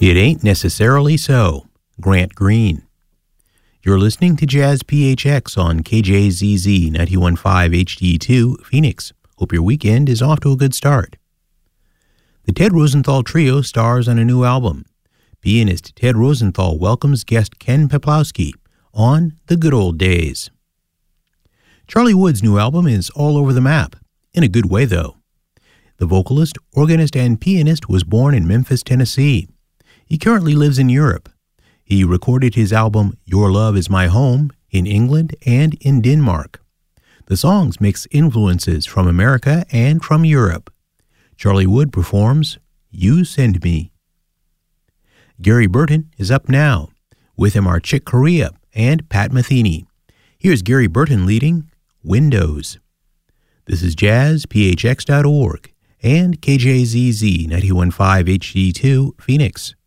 It ain't necessarily so. Grant Green. You're listening to Jazz PHX on KJZZ 91.5 HD2, Phoenix. Hope your weekend is off to a good start. The Ted Rosenthal Trio stars on a new album. Pianist Ted Rosenthal welcomes guest Ken Peplowski on The Good Old Days. Charlie Wood's new album is all over the map, in a good way though. The vocalist, organist, and pianist was born in Memphis, Tennessee. He currently lives in Europe. He recorded his album Your Love Is My Home in England and in Denmark. The songs mix influences from America and from Europe. Charlie Wood performs You Send Me. Gary Burton is up now. With him are Chick Corea and Pat Metheny. Here's Gary Burton leading Windows. This is jazzphx.org and KJZZ 91.5 HD2 Phoenix.